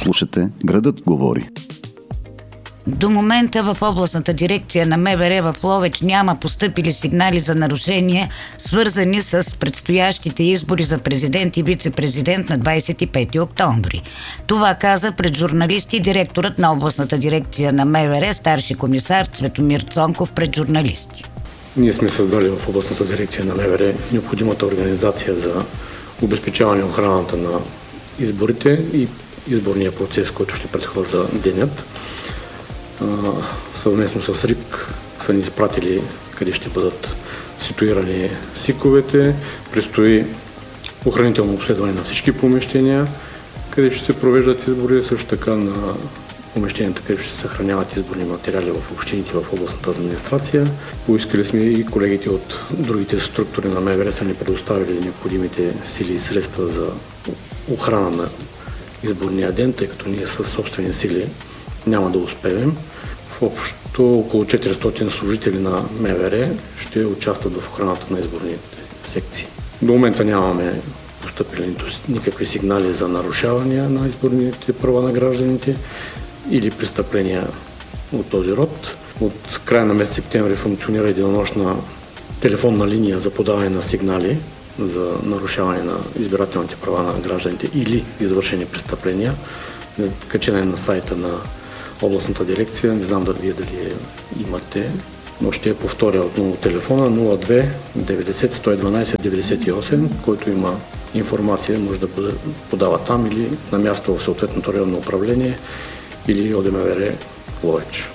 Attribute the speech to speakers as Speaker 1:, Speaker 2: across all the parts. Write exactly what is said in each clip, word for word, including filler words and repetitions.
Speaker 1: Слушате Градът говори.
Speaker 2: До момента в областната дирекция на МВР в Ловеч няма постъпили сигнали за нарушения, свързани с предстоящите избори за президент и вице-президент на двадесет и пети октомври. Това каза пред журналисти директорът на областната дирекция на МВР, старши комисар Цветомир Цонков, пред журналисти.
Speaker 3: Ние сме създали в областната дирекция на МВР необходимата организация за обезпечаване охраната на изборите и изборния процес, който ще предхожда денят. Съвместно с РИК са ни изпратили къде ще бъдат ситуирани сиковете. Предстои охранително обследване на всички помещения, къде ще се провеждат избори, също така на помещенията, където ще се съхраняват изборни материали в общините, в областната администрация. Поискали сме и колегите от другите структури на МВР са ни предоставили необходимите сили и средства за охрана на изборния ден, тъй като ние със собствени сили няма да успеем. В общо около четиристотин служители на МВР ще участват в охраната на изборните секции. До момента нямаме постъпили никакви сигнали за нарушавания на изборните права на гражданите или престъпления от този род. От края на месец септември функционира единонощна телефонна линия за подаване на сигнали за нарушаване на избирателните права на гражданите или извършени престъпления, качена на сайта на областната дирекция. Не знам дали вие дали имате, но ще я повторя отново телефона нула две деветдесет сто и дванадесет деветдесет и осем, който има информация, може да подава там или на място в съответното районно управление или ОДМВР Ловеч.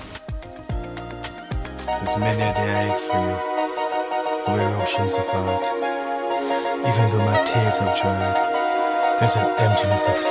Speaker 3: Even though my tears have dried, there's an emptiness of